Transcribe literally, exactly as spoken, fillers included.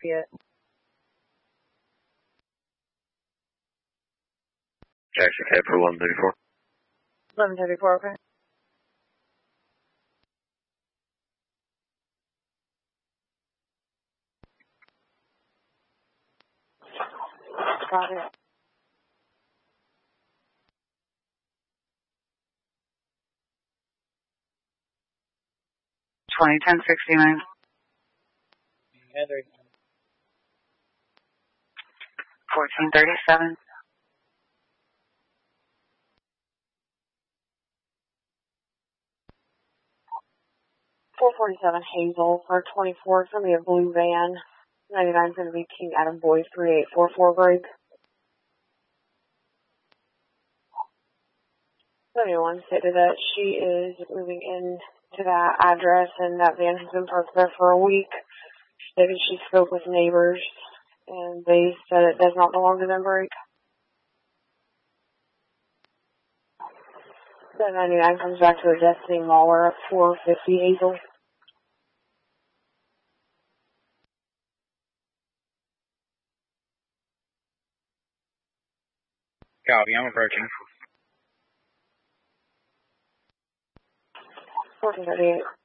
yet. Jackson K for eleven thirty-four. eleven thirty-four, okay. Got it. twenty ten sixty-nine. Heather. fourteen thirty-seven. four forty-seven Hazel for twenty-four. It's going to be a blue van. ninety-nine is going to be King Adam Boys three eight four four break. seventy-one stated that she is moving in to that address and that van has been parked there for a week. She stated she spoke with neighbors and they said it does not belong to them break. So ninety-nine comes back to the Destiny Mauler at four fifty Hazel. Copy, I'm approaching. fourteen thirty-eight.